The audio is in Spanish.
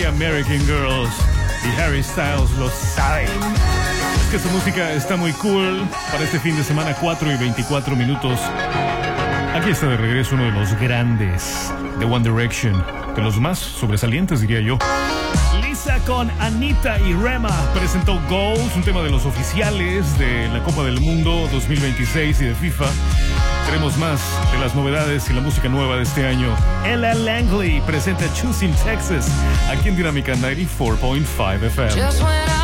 American Girls y Harry Styles lo sabe. Es que esta música está muy cool para este fin de semana, 4:24. Aquí está de regreso uno de los grandes de One Direction, de los más sobresalientes, diría yo. Lisa con Anita y Rema presentó Goals, un tema de los oficiales de la Copa del Mundo 2026 y de FIFA. Tenemos más de las novedades y la música nueva de este año. Ella Langley presenta Choosing Texas aquí en Dinámica 94.5 FM.